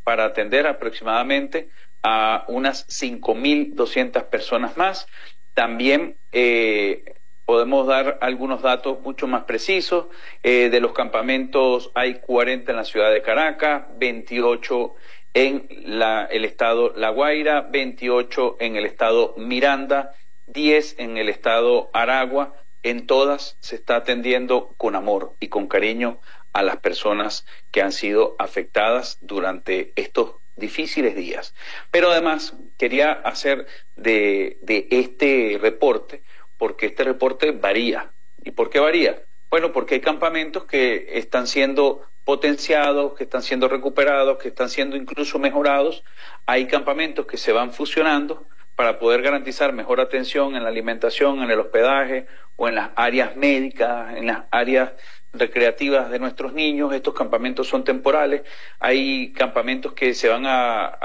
para atender aproximadamente a unas 5.200 personas más. También podemos dar algunos datos mucho más precisos. De los campamentos hay 40 en la ciudad de Caracas, 28 en el estado La Guaira, 28 en el estado Miranda, 10 en el estado Aragua. En todas se está atendiendo con amor y con cariño a las personas que han sido afectadas durante estos difíciles días. Pero además quería hacer de este reporte, porque este reporte varía. ¿Y por qué varía? Bueno, porque hay campamentos que están siendo potenciados, que están siendo recuperados, que están siendo incluso mejorados. Hay campamentos que se van fusionando para poder garantizar mejor atención en la alimentación, en el hospedaje o en las áreas médicas, en las áreas recreativas de nuestros niños. Estos campamentos son temporales. Hay campamentos que se van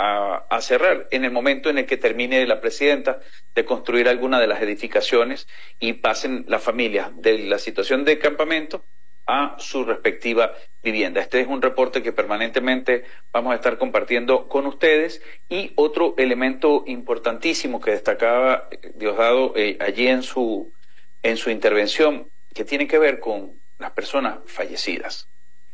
a cerrar en el momento en el que termine la presidenta de construir alguna de las edificaciones y pasen las familias de la situación de campamento a su respectiva vivienda. Este es un reporte que permanentemente vamos a estar compartiendo con ustedes. Y otro elemento importantísimo que destacaba Diosdado allí en su intervención, que tiene que ver con las personas fallecidas.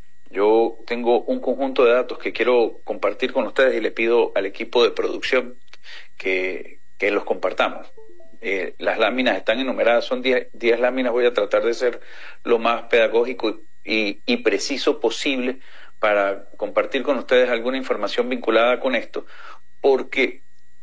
Yo tengo un conjunto de datos que quiero compartir con ustedes y le pido al equipo de producción que los compartamos. Las láminas están enumeradas, son 10 láminas. Voy a tratar de ser lo más pedagógico y preciso posible para compartir con ustedes alguna información vinculada con esto, porque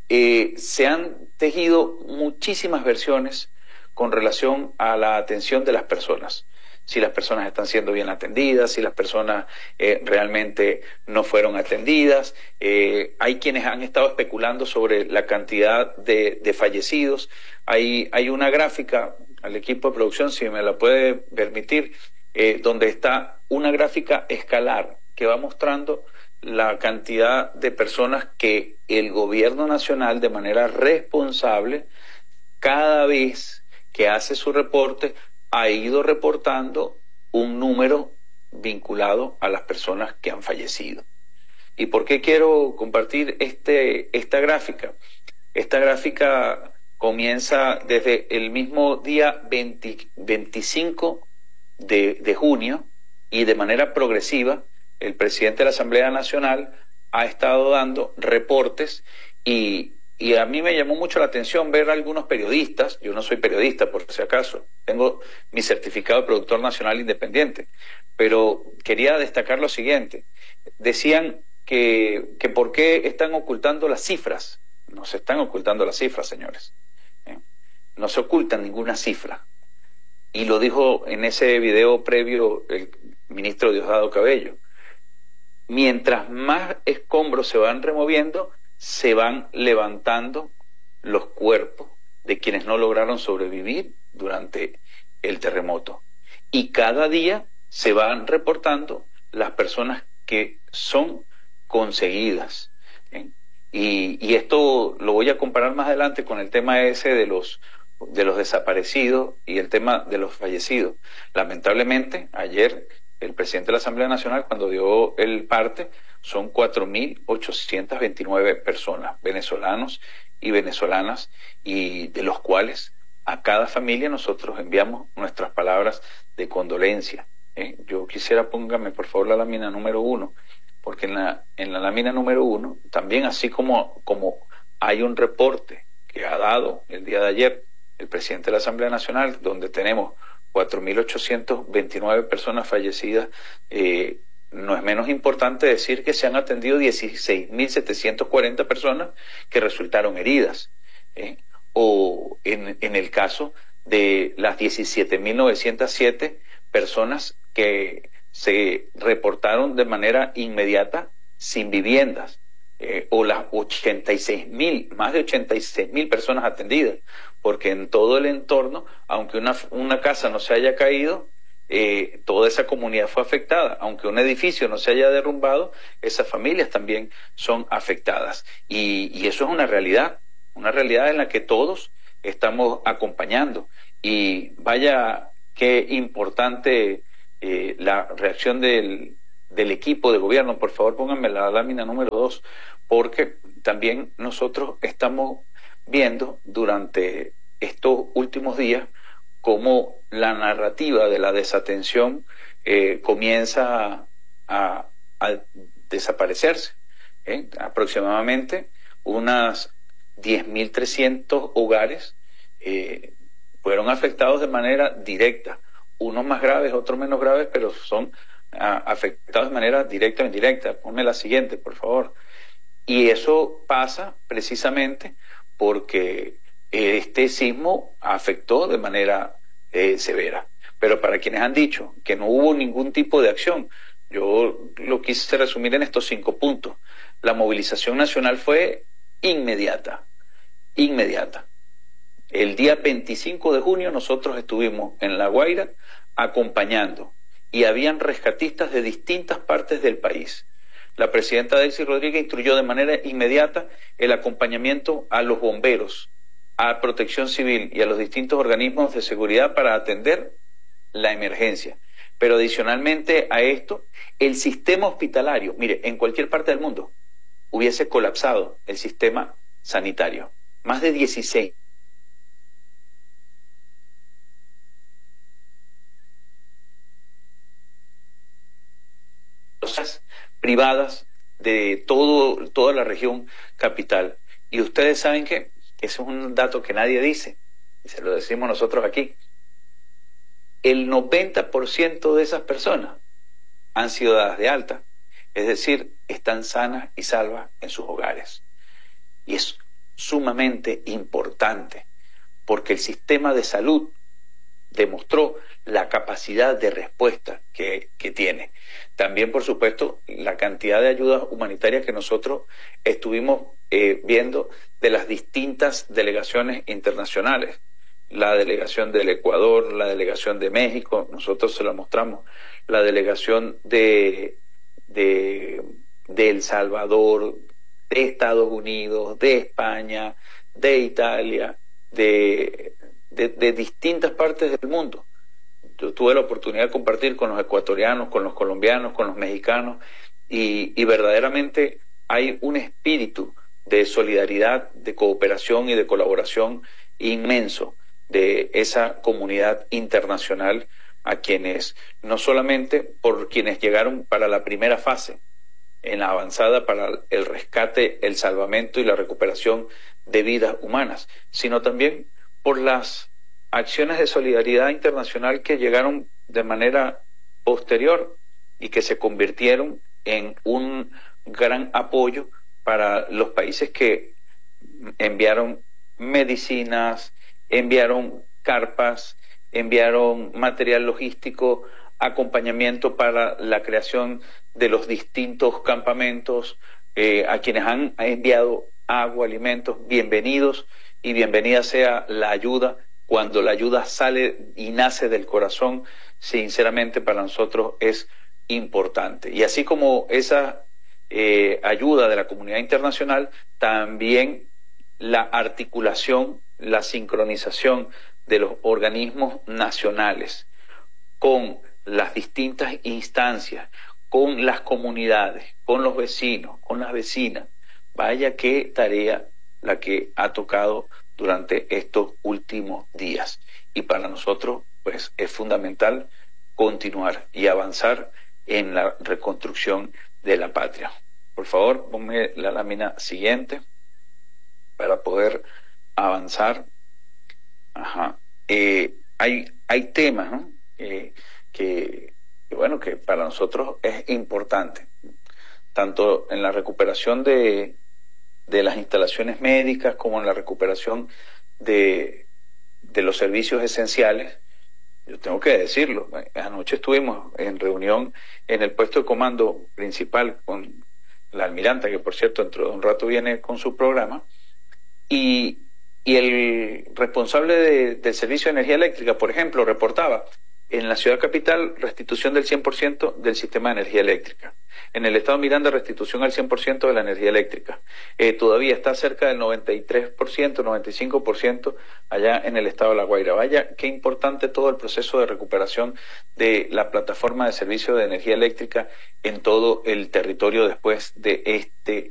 se han tejido muchísimas versiones con relación a la atención de las personas. Si las personas están siendo bien atendidas, si las personas realmente no fueron atendidas. Hay quienes han estado especulando sobre la cantidad de fallecidos. Hay una gráfica, al equipo de producción, si me la puede permitir, donde está una gráfica escalar que va mostrando la cantidad de personas que el gobierno nacional, de manera responsable, cada vez que hace su reporte, ha ido reportando un número vinculado a las personas que han fallecido. ¿Y por qué quiero compartir esta gráfica? Esta gráfica comienza desde el mismo día 25 de junio, y de manera progresiva el presidente de la Asamblea Nacional ha estado dando reportes, y a mí me llamó mucho la atención ver a algunos periodistas. Yo no soy periodista, por si acaso, tengo mi certificado de productor nacional independiente, pero quería destacar lo siguiente. Decían que por qué están ocultando las cifras. No se están ocultando las cifras, señores. No se ocultan ninguna cifra. Y lo dijo en ese video previo el ministro Diosdado Cabello. Mientras más escombros se van removiendo, se van levantando los cuerpos de quienes no lograron sobrevivir durante el terremoto. Y cada día se van reportando las personas que son conseguidas. Y esto lo voy a comparar más adelante con el tema ese de los desaparecidos y el tema de los fallecidos. Lamentablemente, ayer el presidente de la Asamblea Nacional, cuando dio el parte, son 4.829 personas, venezolanos y venezolanas, y de los cuales a cada familia nosotros enviamos nuestras palabras de condolencia. Yo quisiera, póngame por favor la lámina número 1, porque en la lámina número 1, también así como hay un reporte que ha dado el día de ayer el presidente de la Asamblea Nacional, donde tenemos 4.829 personas fallecidas, no es menos importante decir que se han atendido 16.740 personas que resultaron heridas, o en el caso de las 17.907 personas que se reportaron de manera inmediata sin viviendas, o las 86.000, más de 86.000 personas atendidas, porque en todo el entorno, aunque una casa no se haya caído, toda esa comunidad fue afectada. Aunque un edificio no se haya derrumbado, esas familias también son afectadas. Y eso es una realidad en la que todos estamos acompañando. Y vaya qué importante la reacción del del equipo de gobierno, por favor pónganme la lámina número 2, porque también nosotros estamos viendo durante estos últimos días cómo la narrativa de la desatención comienza a desaparecerse. Aproximadamente unas 10.300 hogares fueron afectados de manera directa, unos más graves, otros menos graves, pero son afectados de manera directa o indirecta. Ponme la siguiente, por favor. Y eso pasa precisamente porque este sismo afectó de manera severa. Pero para quienes han dicho que no hubo ningún tipo de acción, yo lo quise resumir en estos 5 puntos. La movilización nacional fue inmediata. El día 25 de junio nosotros estuvimos en La Guaira acompañando y habían rescatistas de distintas partes del país. La presidenta Delcy Rodríguez instruyó de manera inmediata el acompañamiento a los bomberos, a Protección Civil y a los distintos organismos de seguridad para atender la emergencia. Pero adicionalmente a esto, el sistema hospitalario, mire, en cualquier parte del mundo hubiese colapsado el sistema sanitario. Más de 16 privadas de toda la región capital. Y ustedes saben que ese es un dato que nadie dice, y se lo decimos nosotros aquí. El 90% de esas personas han sido dadas de alta, es decir, están sanas y salvas en sus hogares. Y es sumamente importante, porque el sistema de salud demostró la capacidad de respuesta que tiene. También, por supuesto, la cantidad de ayudas humanitarias que nosotros estuvimos viendo de las distintas delegaciones internacionales. La delegación del Ecuador, la delegación de México, nosotros se la mostramos, la delegación de El Salvador, de Estados Unidos, de España, de Italia, de distintas partes del mundo. Yo tuve la oportunidad de compartir con los ecuatorianos, con los colombianos, con los mexicanos, y verdaderamente hay un espíritu de solidaridad, de cooperación y de colaboración inmenso de esa comunidad internacional, a quienes, no solamente por quienes llegaron para la primera fase, en la avanzada para el rescate, el salvamento y la recuperación de vidas humanas, sino también por las acciones de solidaridad internacional que llegaron de manera posterior y que se convirtieron en un gran apoyo para los países que enviaron medicinas, enviaron carpas, enviaron material logístico, acompañamiento para la creación de los distintos campamentos, a quienes han enviado agua, alimentos. Bienvenidos y bienvenida sea la ayuda. Cuando la ayuda sale y nace del corazón, sinceramente para nosotros es importante. Y así como esa ayuda de la comunidad internacional, también la articulación, la sincronización de los organismos nacionales con las distintas instancias, con las comunidades, con los vecinos, con las vecinas. Vaya qué tarea la que ha tocado durante estos últimos días. Y para nosotros, pues, es fundamental continuar y avanzar en la reconstrucción de la patria. Por favor, ponme la lámina siguiente para poder avanzar. Ajá. Hay temas, ¿no? que para nosotros es importante, tanto en la recuperación de las instalaciones médicas como en la recuperación de los servicios esenciales. Yo tengo que decirlo, anoche estuvimos en reunión en el puesto de comando principal con la almiranta, que por cierto dentro de un rato viene con su programa, y el responsable del servicio de energía eléctrica, por ejemplo, reportaba En la ciudad capital, restitución del 100% del sistema de energía eléctrica. En el estado Miranda, restitución al 100% de la energía eléctrica. Todavía está cerca del 93%, 95% allá en el estado de La Guaira. Vaya, qué importante todo el proceso de recuperación de la plataforma de servicio de energía eléctrica en todo el territorio después de este